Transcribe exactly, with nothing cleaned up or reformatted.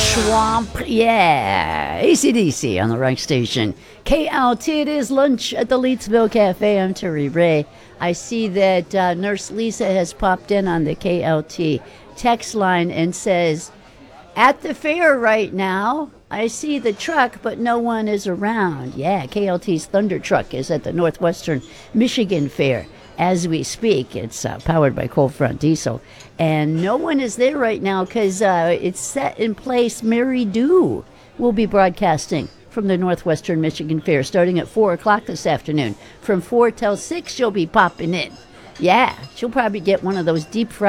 Swamp, yeah. A C D C on the right station. K L T, it is lunch at the Leedsville Cafe. I'm Terry Ray. I see that uh, Nurse Lisa has popped in on the K L T text line and says, at the fair right now, I see the truck, but no one is around. Yeah, K L T's Thunder Truck is at the Northwestern Michigan Fair. As we speak, it's uh, powered by Cold Front Diesel. And no one is there right now because uh, it's set in place. Mary Dew will be broadcasting from the Northwestern Michigan Fair starting at four o'clock this afternoon. From four till six, she'll be popping in. Yeah, she'll probably get one of those deep fried